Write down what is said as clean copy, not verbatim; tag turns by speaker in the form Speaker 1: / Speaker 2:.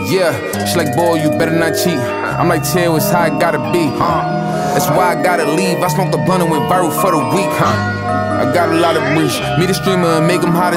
Speaker 1: Yeah, she like, boy, you better not cheat. I'm like, chill, it's how it gotta be. That's why I gotta leave. I smoked the blunt and went viral for the week. I got a lot of reach. Meet a streamer and make him hot as